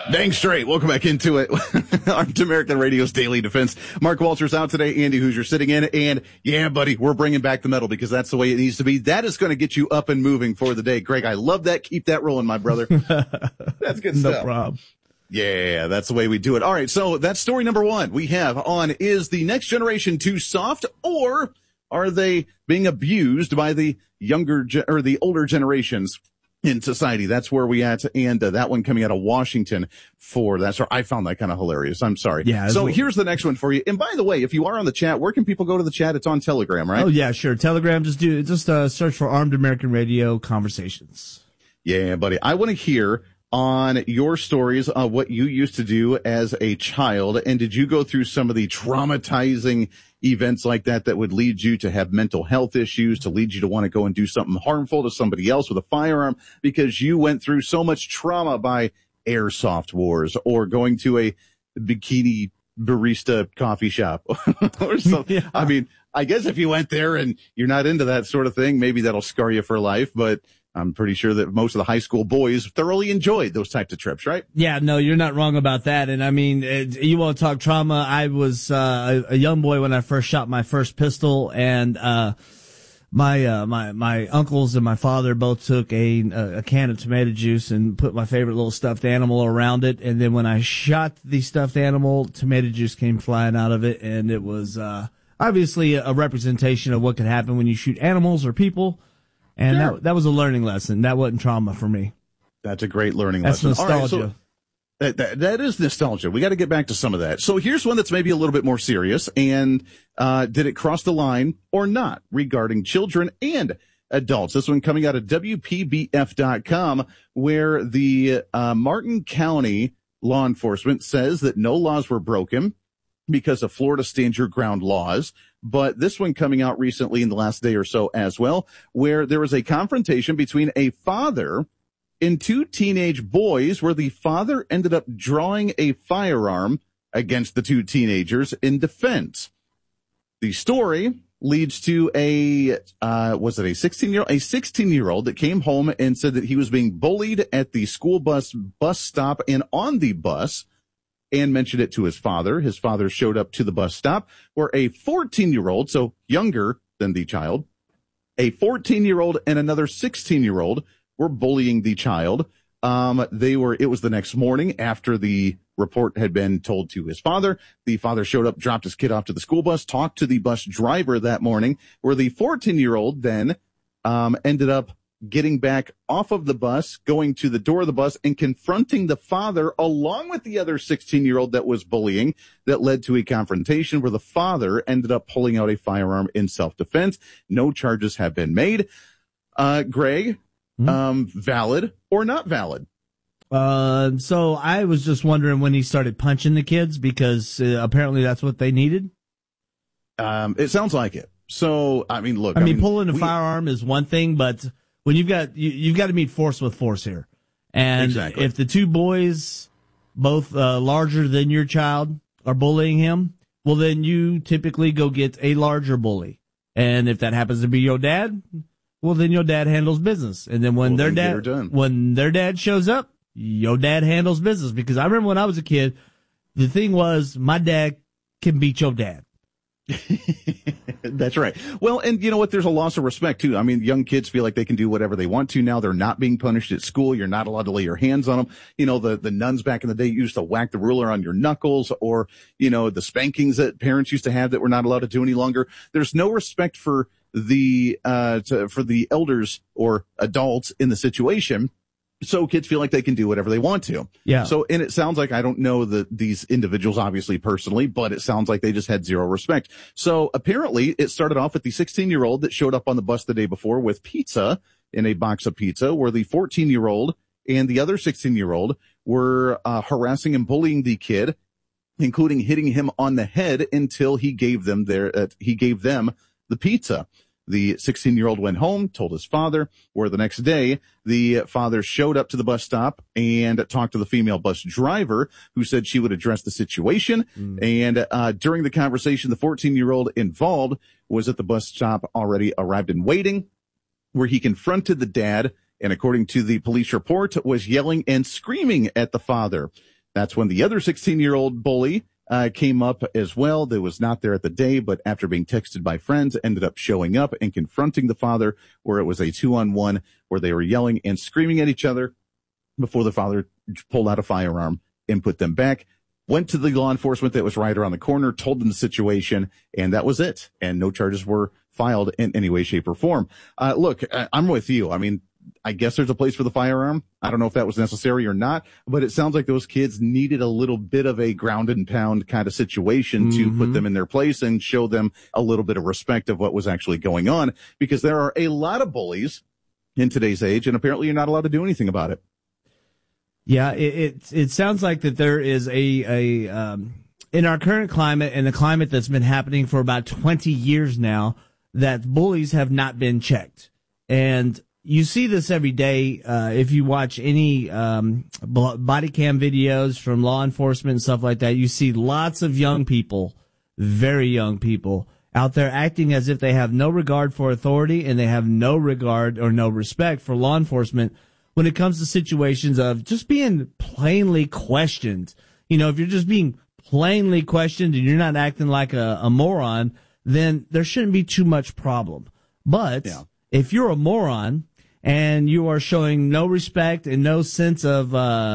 Dang straight. Welcome back into it. Armed American Radio's Daily Defense. Mark Walters out today. Andy Hoosier sitting in. And yeah, buddy, we're bringing back the metal because that's the way it needs to be. That is going to get you up and moving for the day. Greg, I love that. Keep that rolling, my brother. That's good stuff. No problem. Yeah, that's the way we do it. All right. So that's story number one we have on, is the next generation too soft, or are they being abused by the or the older generations in society? That's where we at. And that one coming out of Washington that's where I found that kind of hilarious. I'm sorry. Yeah. So here's the next one for you. And by the way, if you are on the chat, where can people go to the chat? It's on Telegram, right? Oh yeah, sure. Telegram. Just search for Armed American Radio Conversations. Yeah, buddy. I want to hear on your stories of what you used to do as a child. And did you go through some of the traumatizing events like that would lead you to have mental health issues, to lead you to want to go and do something harmful to somebody else with a firearm because you went through so much trauma by airsoft wars or going to a bikini barista coffee shop or something? Yeah. I mean, I guess if you went there and you're not into that sort of thing, maybe that'll scar you for life, but I'm pretty sure that most of the high school boys thoroughly enjoyed those types of trips, right? Yeah, no, you're not wrong about that. And I mean, you want to talk trauma? I was a young boy when I first shot my first pistol, and my uncles and my father both took a can of tomato juice and put my favorite little stuffed animal around it. And then when I shot the stuffed animal, tomato juice came flying out of it, and it was obviously a representation of what could happen when you shoot animals or people. And sure. that was a learning lesson. That wasn't trauma for me. That's a great learning lesson. That's nostalgia. All right, so that is nostalgia. We got to get back to some of that. So here's one that's maybe a little bit more serious. And did it cross the line or not regarding children and adults? This one coming out of WPBF.com, where the Martin County law enforcement says that no laws were broken because of Florida Stand Your Ground laws. But this one coming out recently in the last day or so as well, where there was a confrontation between a father and two teenage boys, where the father ended up drawing a firearm against the two teenagers in defense. The story leads to was it a 16-year-old? A 16-year-old that came home and said that he was being bullied at the school bus stop and on the bus, and mentioned it to his father. His father showed up to the bus stop where a 14-year-old, so younger than the child, a 14-year-old and another 16-year-old were bullying the child. It was the next morning after the report had been told to his father. The father showed up, dropped his kid off to the school bus, talked to the bus driver that morning, where the 14-year-old then ended up getting back off of the bus, going to the door of the bus and confronting the father along with the other 16-year-old that was bullying. That led to a confrontation where the father ended up pulling out a firearm in self-defense. No charges have been made. Greg, valid or not valid? So I was just wondering when he started punching the kids, because apparently that's what they needed. It sounds like it. So, I mean, look. I mean, pulling a firearm is one thing, but when you've got to meet force with force here. And exactly. If the two boys, both larger than your child, are bullying him, well, then you typically go get a larger bully. And if that happens to be your dad, well, then your dad handles business. And then when their dad shows up, your dad handles business. Because I remember when I was a kid, the thing was, my dad can beat your dad. That's right. Well, and you know what? There's a loss of respect too. I mean, young kids feel like they can do whatever they want to now. They're not being punished at school. You're not allowed to lay your hands on them. You know, the nuns back in the day used to whack the ruler on your knuckles, or, you know, the spankings that parents used to have that we're not allowed to do any longer. There's no respect for the elders or adults in the situation. So kids feel like they can do whatever they want to. Yeah. So, and it sounds like, I don't know these individuals obviously personally, but it sounds like they just had zero respect. So apparently it started off with the 16-year-old that showed up on the bus the day before with pizza, in a box of pizza, where the 14-year-old and the other 16-year-old were harassing and bullying the kid, including hitting him on the head until he gave them the pizza. The 16-year-old went home, told his father, where the next day the father showed up to the bus stop and talked to the female bus driver, who said she would address the situation. And during the conversation, the 14-year-old involved was at the bus stop, already arrived and waiting, where he confronted the dad, and according to the police report, was yelling and screaming at the father. That's when the other 16-year-old bully came up as well. That was not there at the day, but after being texted by friends, ended up showing up and confronting the father, where it was a 2-on-1 where they were yelling and screaming at each other before the father pulled out a firearm and put them back. Went to the law enforcement that was right around the corner, told them the situation, and that was it. And no charges were filed in any way, shape, or form. Look, I'm with you. I mean, I guess there's a place for the firearm. I don't know if that was necessary or not, but it sounds like those kids needed a little bit of a ground and pound kind of situation to put them in their place and show them a little bit of respect of what was actually going on, because there are a lot of bullies in today's age, and apparently you're not allowed to do anything about it. Yeah, it sounds like that there is in our current climate and the climate that's been happening for about 20 years now, that bullies have not been checked. And you see this every day if you watch any body cam videos from law enforcement and stuff like that. You see lots of young people, very young people, out there acting as if they have no regard for authority and they have no regard or no respect for law enforcement when it comes to situations of just being plainly questioned. You know, if you're just being plainly questioned and you're not acting like a moron, then there shouldn't be too much problem. But if you're a moron and you are showing no respect and no sense of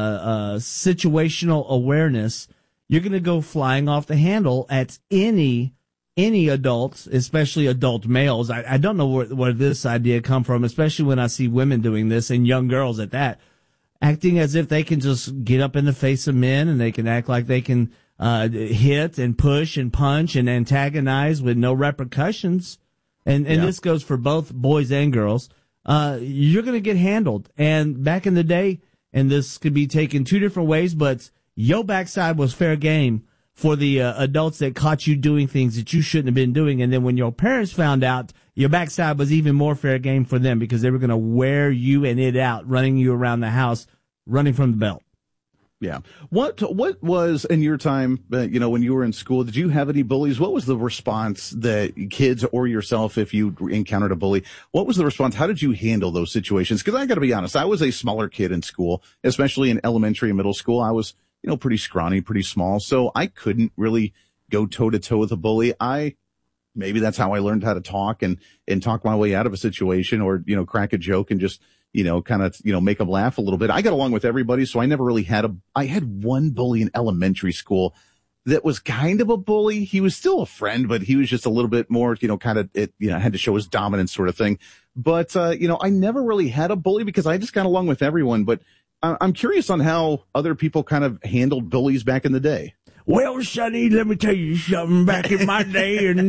situational awareness, you're going to go flying off the handle at any adults, especially adult males. I don't know where this idea come from, especially when I see women doing this and young girls at that, acting as if they can just get up in the face of men and they can act like they can hit and push and punch and antagonize with no repercussions. And this goes for both boys and girls. You're going to get handled. And back in the day, and this could be taken two different ways, but your backside was fair game for the adults that caught you doing things that you shouldn't have been doing. And then when your parents found out, your backside was even more fair game for them, because they were going to wear you and it out, running you around the house, running from the belt. Yeah. What was in your time, when you were in school, did you have any bullies? What was the response that kids or yourself, if you encountered a bully, what was the response? How did you handle those situations? Because I got to be honest, I was a smaller kid in school, especially in elementary and middle school. I was pretty scrawny, pretty small. So I couldn't really go toe to toe with a bully. Maybe that's how I learned how to talk and talk my way out of a situation, or, crack a joke and just, kind of, make them laugh a little bit. I got along with everybody. So I never really I had one bully in elementary school that was kind of a bully. He was still a friend, but he was just a little bit more, had to show his dominance sort of thing. But, I never really had a bully because I just got along with everyone. But I'm curious on how other people kind of handled bullies back in the day. Well, Sonny, let me tell you something. Back in my day in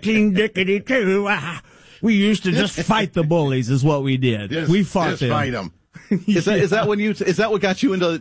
1952, we used to just fight the bullies is what we did. We fought them. Fight them. Is that what got you into